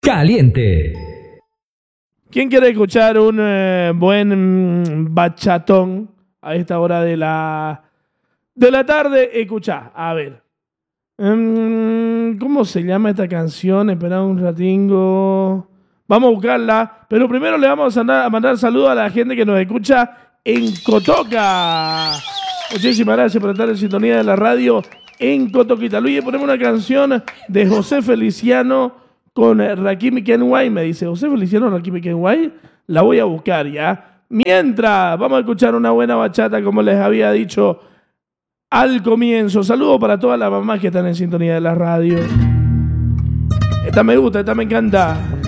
Caliente. ¿Quién quiere escuchar un buen bachatón a esta hora de la tarde? Escuchá, a ver. ¿Cómo se llama esta canción? Esperá un ratingo. Vamos a buscarla. Pero primero le vamos a mandar saludos a la gente que nos escucha en Cotoca. Muchísimas gracias por estar en sintonía de la radio en Cotoquita. Luis, ponemos una canción de José Feliciano con Rakim Kenway. Me dice, José Feliciano, Rakim Kenway. La voy a buscar ya. Mientras, vamos a escuchar una buena bachata, como les había dicho al comienzo. Saludos para todas las mamás que están en sintonía de la radio. Esta me gusta, esta me encanta.